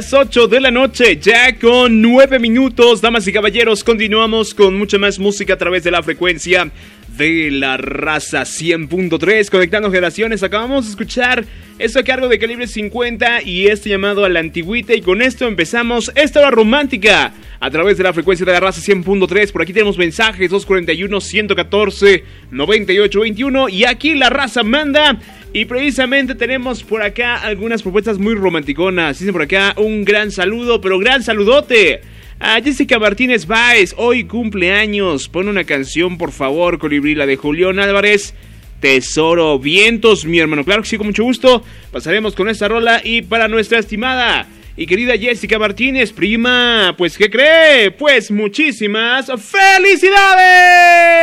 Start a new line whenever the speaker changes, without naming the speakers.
8 de la noche, ya con 9 minutos, damas y caballeros, continuamos con mucha más música a través de la frecuencia de la raza 100.3, conectando generaciones. Acabamos de escuchar esto a cargo de Calibre 50 y este llamado a la antigüita, y con esto empezamos esta hora romántica a través de la frecuencia de la raza 100.3. Por aquí tenemos mensajes 241-114-9821 y aquí la raza manda. Y precisamente tenemos por acá algunas propuestas muy romanticonas. Dicen por acá un gran saludo, pero gran saludote a Jessica Martínez Báez, hoy cumpleaños. Pon una canción, por favor, Colibrí, la de Julián Álvarez, Tesoro Vientos, mi hermano. Claro que sí, con mucho gusto. Pasaremos con esta rola. Y para nuestra estimada y querida Jessica Martínez, prima, pues, ¿qué cree? Pues muchísimas felicidades.